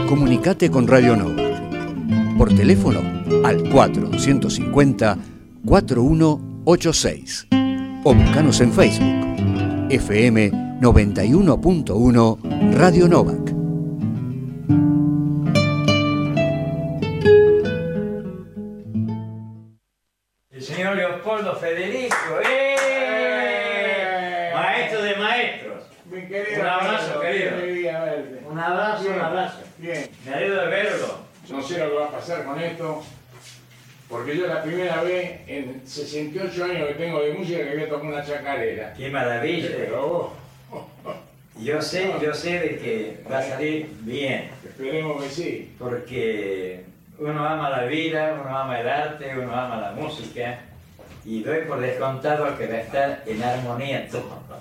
Comunicate con Radio Novak. Por teléfono al 4150-4186. O buscanos en Facebook. FM 91.1 Radio Novak. El señor Leopoldo Federico, maestro de maestros. Bien, querido, Un abrazo, querido. Quería verte. Un abrazo, Bien, un abrazo. Bien. Me alegro de verlo. No sé lo que va a pasar con esto, porque yo la primera vez en 68 años que tengo de música que voy a tocar una chacarera. Qué maravilla. Pero Yo sé de que va a salir bien, esperemos que sí. porque uno ama la vida, uno ama el arte, uno ama la música, y doy por descontado que va a estar en armonía todo.